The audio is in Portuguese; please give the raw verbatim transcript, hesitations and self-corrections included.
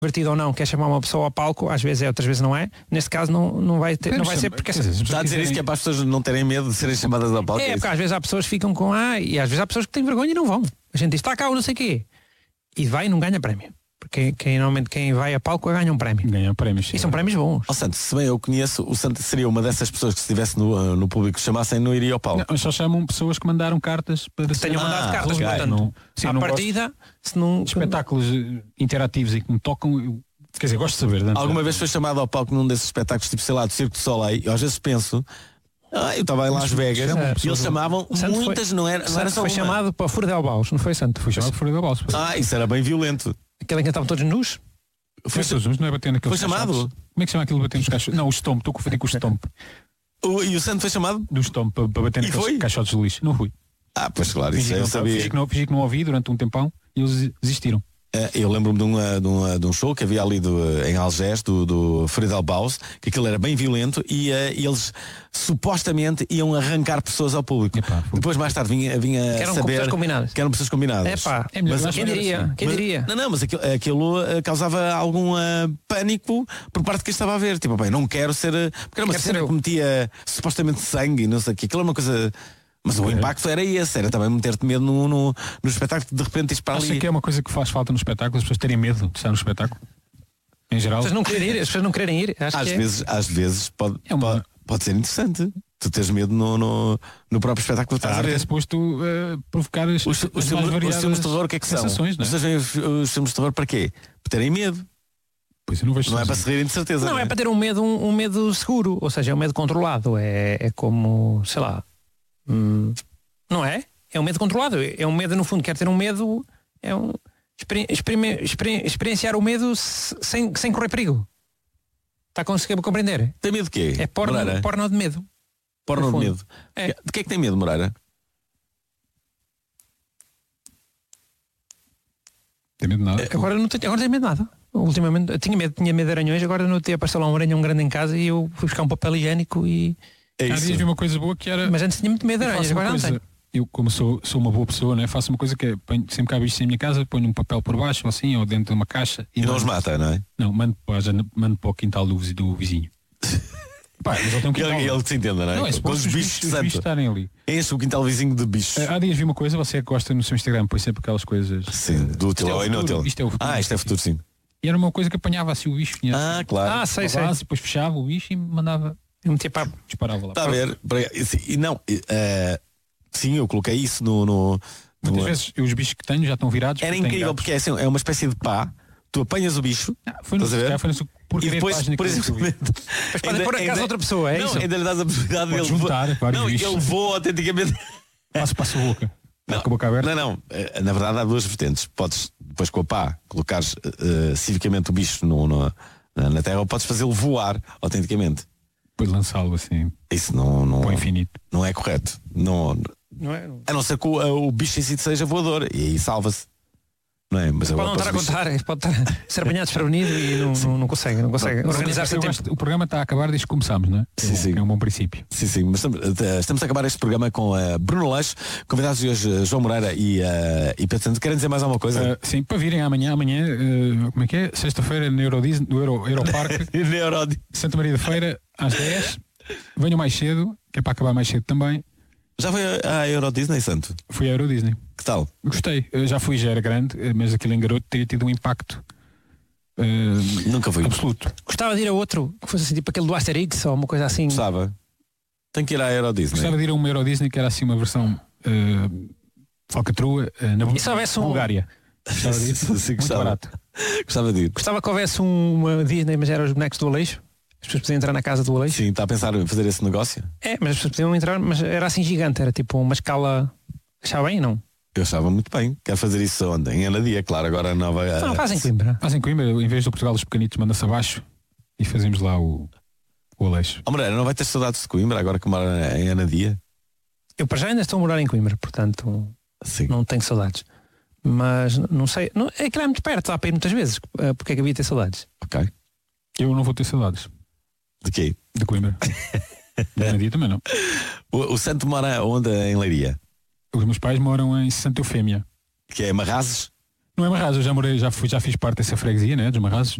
divertido ou não, quer chamar uma pessoa ao palco, às vezes é, outras vezes não é. Neste caso não, não vai ter, não vai ser porque essa... Está a dizer isso que é para as pessoas não terem medo de serem chamadas ao palco? É, porque às vezes há pessoas que ficam com ah, e às vezes há pessoas que têm vergonha e não vão. A gente diz, está cá ou não sei o quê. E vai e não ganha prémio. Porque quem, normalmente quem vai a palco ganha um prémio. Ganha prémios. E são prémios bons. O Santo, se bem eu conheço, o Santo seria uma dessas pessoas que se estivesse no, no público que chamassem, não iria ao palco. Não, só chamam pessoas que mandaram cartas para que tenham mandado ah, cartas, okay. portanto, não, sim, à não partida, gosto, se não... espetáculos interativos e que me tocam, eu, quer dizer, gosto de saber. Né? Alguma vez foi chamado ao palco num desses espetáculos, tipo, sei lá, do Circo de Soleil, eu às vezes penso, ah, eu estava em Las Vegas, é, e eles chamavam muitas, foi, não era, não era só foi uma. chamado para Fura del Baus, não foi, Santo? Foi chamado Fura del Baus. Ah, isso era bem violento. Aquele em que estavam todos nus? Foi, foi, não é bater naqueles foi chamado? Caixotes. Como é que chama aquilo de bater nos caixotes? Não, o stomp, estou a confundir com o stomp. O, e o Santo foi chamado? Do stomp, para, para bater naqueles caixotes de lixo. Não fui. Ah, pois claro, isso fingi eu não, sabia. Fingi que, não, fingi que não ouvi durante um tempão e eles desistiram. Eu lembro-me de, uma, de, uma, de um show que havia ali do, em Algés, do, do Fura del Baus, que aquilo era bem violento e, uh, e eles supostamente iam arrancar pessoas ao público. Epá, depois mais tarde vinha, vinha que eram saber pessoas combinadas. que eram pessoas combinadas. Epá, é melhor, mas, quem diria? Assim. Quem mas, diria? Não, não, mas aquilo, aquilo uh, causava algum uh, pânico por parte de quem estava a ver. Tipo, bem, não quero ser... Uh, porque era uma Quero cena ser que metia supostamente sangue e não sei o que. Aquilo era uma coisa... Mas o impacto era esse, era também meter-te medo no, no, no espetáculo, de repente isto para Acho ali. que é uma coisa que faz falta no espetáculo, as pessoas terem medo de estar no espetáculo. Em geral. As pessoas não querem ir, as pessoas não querem ir. Acho Às que vezes, é. às vezes pode, É uma- pode, pode ser interessante. Tu tens medo no, no, no próprio espetáculo que A estás a arte é ver. suposto uh, provocar as, Os, os, as mais filmes, os variadas filmes de terror, o que é que são? sensações, não é? Vocês veem os, os filmes de terror para quê? Para terem medo. Pois eu não vejo Não é para sozinho. se rirem de certeza. Não, é para ter um medo, um, um medo seguro, ou seja, é um medo controlado. É, é como, sei lá, hum, não é? É um medo controlado. É um medo, no fundo, quer ter um medo, é um exper, exper, exper, experienciar o medo sem, sem correr perigo. Está a conseguir compreender? Tem medo de quê? É porno, Moreira? porno de medo. Porno no de fundo. medo. É. De que é que tem medo, Moreira? Tem medo de nada. Agora não tenho, agora não tenho medo de nada. Ultimamente eu tinha medo, tinha medo de aranhões, agora no dia apareceu lá um aranhão grande em casa e eu fui buscar um papel higiênico e. É Há isso. dias vi uma coisa boa que era. Mas antes tinha muito medo de eu aranhas, faço uma agora não coisa- tenho. Eu, como sou, sou uma boa pessoa, né, faço uma coisa que é, ponho, sempre que há bichos em minha casa, ponho um papel por baixo, ou assim, ou dentro de uma caixa. E não os mata, não é? Não, mando para, a jane- mando para o quintal do, vizi- do vizinho. Pá, mas ele tem um quintal. Ele, ele que se entenda, não é? Não, é Com suposto os os bichos bichos, de os santo. bichos estarem ali. Enche o quintal vizinho de bichos. Há dias vi uma coisa, você que gosta no seu Instagram, põe sempre aquelas coisas. Sim, do útil Isto é o ao futuro, inútil. isto é o futuro. Ah, isto é futuro, sim. E era uma coisa que apanhava assim o bicho, tinha Ah, claro. Ah, sei, uma sei. base, depois fechava o bicho e mandava, Eu meti para. disparava lá. Está a ver? E não, eh, sim, eu coloquei isso no. no, no- Muitas vezes os bichos que tenho já estão virados. Era porque têm incrível gatos. porque é assim, é uma espécie de pá, tu apanhas o bicho, Ah, foi no, estás a ver? foi no, por e depois, por exemplo, Mas podem pôr a casa outra pessoa, é não, isso? ainda lhe dás a possibilidade Pode dele juntar vários não, bichos. ele voa autenticamente. Passo, passo a boca. Não, Com a boca aberta. não, não. Eh, Na verdade há duas vertentes. Podes, depois com a pá, colocares uh, civicamente o bicho no, no- na, na terra, ou podes fazê-lo voar autenticamente. Depois lançá-lo assim Isso não, não, para o infinito. não é correto. Não, Não é? a não ser que o, o bicho em si seja voador. E aí salva-se. Não é? Mas Pode agora não estar a para os bichos- contar, pode estar a ser apanhado desprevenido e não, não, não consegue, não consegue organizar-se a Eu tempo. gosto- o programa está a acabar desde que começámos, não é? Sim, é, sim. é um bom princípio. Sim, sim, mas estamos, eh, estamos a acabar este programa com a Bruno Leix, convidados de hoje eh, João Moreira e, uh, e Pedro Santo. Querem dizer mais alguma coisa? Ah, sim, para virem amanhã, amanhã, ah, como é que é? Sexta-feira no Eurodisney, no Euro, Europarque, Neurodi. Santa Maria da Feira, às dez. Venham mais cedo, que é para acabar mais cedo também. Já foi à Euro Disney, Santo? Fui à Euro Disney. Que tal? Gostei. Eu já fui, já era grande, eh, mas aquilo em garoto teria tido um impacto ah, Nunca fui. absoluto. Gostava de ir a outro, que fosse assim, tipo aquele do Asterix ou uma coisa assim. Gostava. Tenho que ir à Euro Disney. Gostava de ir a uma Euro Disney que era assim uma versão ah, falcatrua ah, na E se houvesse um- Bulgária. Gostava de ir. Sim, sim, Muito gostava. barato. Gostava de ir. Gostava que houvesse um- uma Disney, mas eram os bonecos do Aleixo. As pessoas podiam entrar na casa do Aleixo. Sim, está a pensar em fazer esse negócio? É, mas as pessoas podiam entrar, mas era assim gigante, era tipo uma escala. Achava bem, não? Eu achava muito bem. Quero fazer isso onde? Em Anadia, claro, agora a nova. Então não eh, fazem Coimbra. Fazem Coimbra, em vez do Portugal dos pequenitos, manda-se abaixo e fazemos lá o, o Aleixo. Oh, Moreira, não vai ter saudades de Coimbra agora que mora em Anadia? Eu para já ainda estou a morar em Coimbra, portanto Sim. não tenho saudades. Mas não sei, não, é que lá é muito perto, dá para ir muitas vezes. eh, Porque é que havia ter saudades? Ok. Eu não vou ter saudades De quê? de Coimbra. De dia também não. O, o Santo mora onde? Em Leiria? Os meus pais moram em Santa Eufémia. Que é Marrazes? Não é Marrazes, eu já morei, já, fui, já fiz parte dessa freguesia, né? Dos Marrazes.